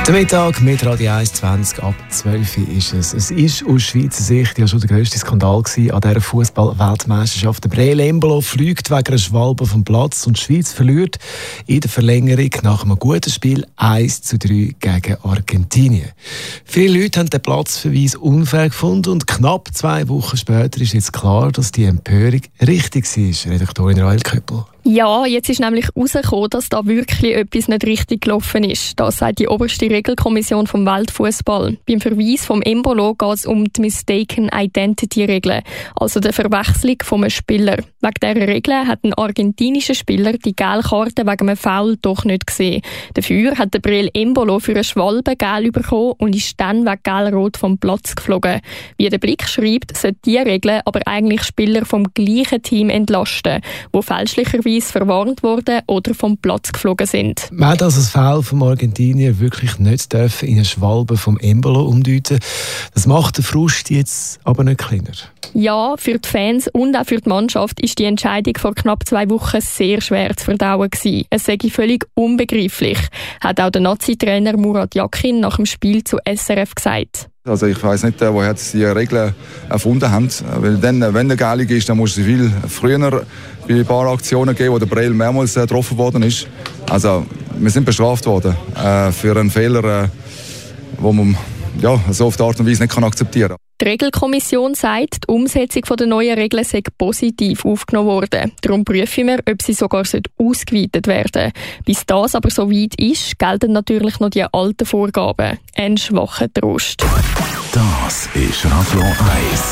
Der Mittag mit Radio 1, 20 ab 12 Uhr ist es. Es ist aus Schweizer Sicht ja schon der grösste Skandal gewesen an dieser Fußball-Weltmeisterschaft. Der Breel Embolo fliegt wegen einer Schwalbe vom Platz und die Schweiz verliert in der Verlängerung nach einem guten Spiel 1:3 gegen Argentinien. Viele Leute haben den Platzverweis unfair gefunden und knapp 2 Wochen später ist jetzt klar, dass die Empörung richtig war. Redaktorin Rael Köppel. Ja, jetzt ist nämlich herausgekommen, dass da wirklich etwas nicht richtig gelaufen ist. Das sagt die oberste Regelkommission vom Weltfußball. Beim Verweis vom Embolo geht es um die Mistaken Identity-Regel, also die Verwechslung von einem Spieler. Wegen dieser Regel hat ein argentinischer Spieler die gelbe Karte wegen einem Foul doch nicht gesehen. Dafür hat der Breel Embolo für eine Schwalbe gelb bekommen und ist dann wegen gelb-rot vom Platz geflogen. Wie der Blick schreibt, sollte diese Regel aber eigentlich Spieler vom gleichen Team entlasten, die fälschlicherweise verwarnt wurden oder vom Platz geflogen sind. Man hat also das Foul vom Argentinier wirklich nicht dürfen in eine Schwalbe vom Embolo umdeuten. Das macht den Frust jetzt aber nicht kleiner. Ja, für die Fans und auch für die Mannschaft ist die Entscheidung vor knapp 2 Wochen sehr schwer zu verdauen gewesen. Es sei völlig unbegreiflich, hat auch der Nazi-Trainer Murat Yakin nach dem Spiel zu SRF gesagt. Also ich weiss nicht, woher sie die Regeln erfunden haben. Weil dann, wenn der Gelb ist, dann muss es viel früher bei ein paar Aktionen geben, wo der Breel mehrmals getroffen worden ist. Also wir sind bestraft worden für einen Fehler, den man so auf die Art und Weise nicht akzeptieren kann. Die Regelkommission sagt, die Umsetzung der neuen Regeln sei positiv aufgenommen worden. Darum prüfen wir, ob sie sogar ausgeweitet werden. Bis das aber so weit ist, gelten natürlich noch die alten Vorgaben. Ein schwacher Trost. Das ist Radio 1.